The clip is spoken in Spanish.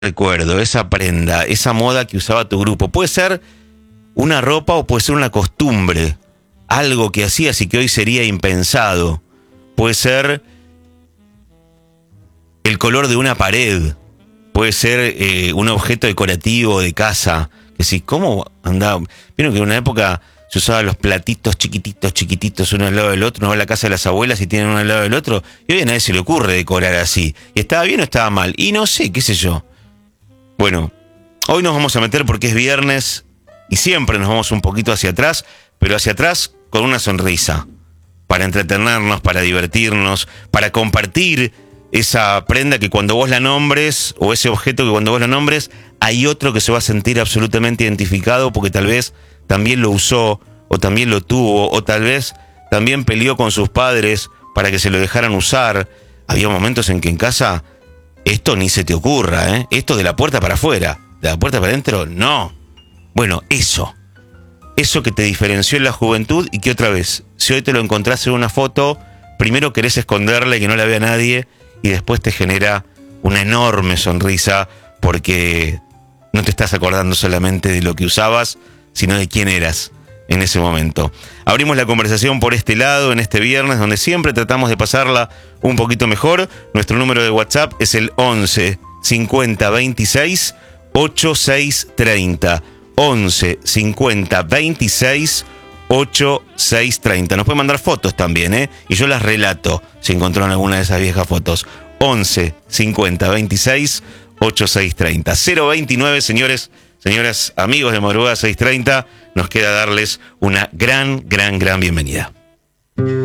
recuerdo, esa prenda, esa moda que usaba tu grupo. Puede ser una ropa o puede ser una costumbre, algo que hacías y que hoy sería impensado. Puede ser el color de una pared, puede ser un objeto decorativo de casa. Que si, ¿cómo andaba? Vieron que en una época se usaban los platitos chiquititos, uno al lado del otro. Uno va a la casa de las abuelas y tienen uno al lado del otro. Y hoy a nadie se le ocurre decorar así. ¿Y estaba bien o estaba mal? Y no sé, qué sé yo. Bueno, hoy nos vamos a meter porque es viernes y siempre nos vamos un poquito hacia atrás, pero hacia atrás con una sonrisa. Para entretenernos, para divertirnos, para compartir esa prenda que cuando vos la nombres, o ese objeto que cuando vos lo nombres, hay otro que se va a sentir absolutamente identificado porque tal vez también lo usó, o también lo tuvo, o tal vez también peleó con sus padres para que se lo dejaran usar. Había momentos en que en casa, esto ni se te ocurra, ¿eh? Esto de la puerta para afuera, de la puerta para adentro, no. Bueno, eso que te diferenció en la juventud y que otra vez, si hoy te lo encontrás en una foto, primero querés esconderla y que no la vea nadie, y después te genera una enorme sonrisa porque no te estás acordando solamente de lo que usabas, sino de quién eras en ese momento. Abrimos la conversación por este lado en este viernes, donde siempre tratamos de pasarla un poquito mejor. Nuestro número de WhatsApp es el 11 50 26 8630. 11 50 26 8630. Nos pueden mandar fotos también, y yo las relato si encontraron alguna de esas viejas fotos. 11 50 26 8630. 029, señoras, amigos de Madrugada 630, nos queda darles una gran bienvenida.